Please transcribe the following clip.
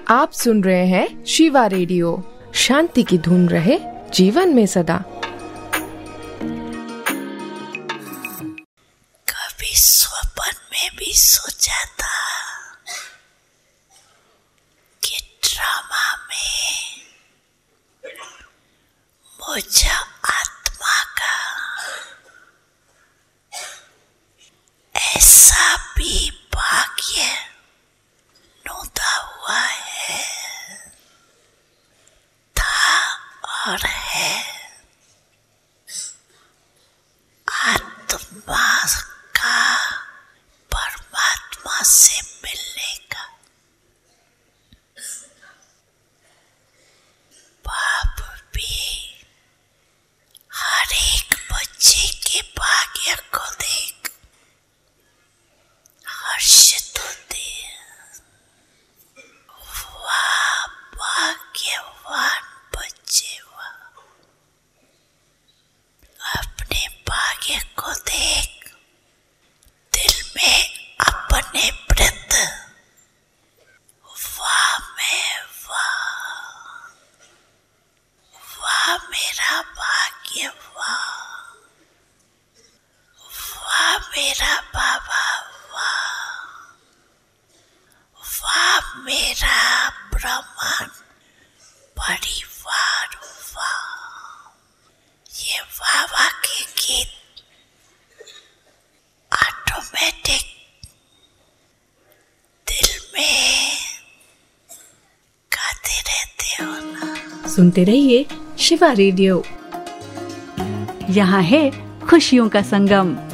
आप सुन रहे हैं शिवा रेडियो। शांति की धुन रहे जीवन में सदा। कभी स्वप्न में भी सोचा था कि ड्रामा में मुझे आत्मा का ऐसा भी भाग्य नोता हुआ है, था और है। आत्मा का परमात्मा से मिलने का। बाप भी हर एक बच्चे के भाग्य को देख हर्षित होते हैं। वाह भाग्यवान बच्चे, वाह। अपने भाग्य को देख दिल में अपने प्रति वाह में वाह, वाह मेरा भाग्य, वाह, वाह मेरा बाबा, वाह, वाह मेरा ब्रह्मांड परिवार, वाह। ये वाह के गीत ऑटोमेटिक दिल में गाते रहते हो ना। सुनते रहिए शिवा रेडियो। यहाँ है खुशियों का संगम।